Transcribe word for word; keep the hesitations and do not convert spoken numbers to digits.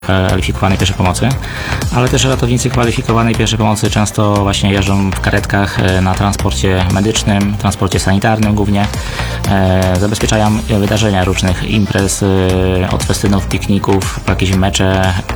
kwalifikowanej pierwszej pomocy, ale też ratownicy kwalifikowanej pierwszej pomocy często właśnie jeżdżą w karetkach na transporcie medycznym, transporcie sanitarnym głównie. Zabezpieczają wydarzenia różnych imprez, od festynów, pikników, po jakieś mecze,